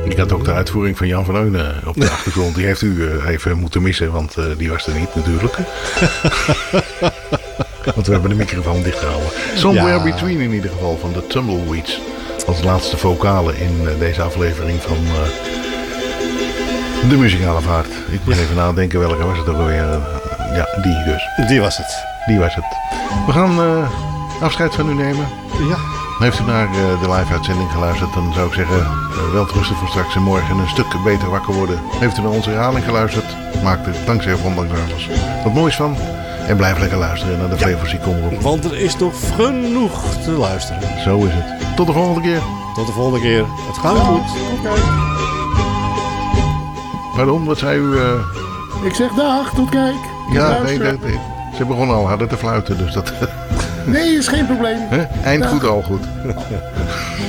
Ik had ook de uitvoering van Jan van Eunen op de achtergrond. Die heeft u even moeten missen, want die was er niet natuurlijk. Want we hebben de microfoon dichtgehouden. Somewhere Between in ieder geval van de Tumbleweeds. Als laatste vocale in deze aflevering van de muzikale vaart. Ik moet even nadenken welke was het ook alweer. Ja, die dus. Die was het. Die was het. We gaan afscheid van u nemen. Ja. Heeft u naar de live-uitzending geluisterd, dan zou ik zeggen, wel rusten voor straks en morgen een stuk beter wakker worden. Heeft u naar onze herhaling geluisterd, maak er dankzij of ondanks alles wat moois van. En blijf lekker luisteren naar de Flevomuziek omroep. Want er is nog genoeg te luisteren. Zo is het. Tot de volgende keer. Tot de volgende keer. Het gaat goed. Oké. Pardon, wat zei u? Ik zeg dag, tot kijk. Ja, nee, ze begonnen al harder te fluiten, dus dat... Nee, is geen probleem. Eind goed, al goed.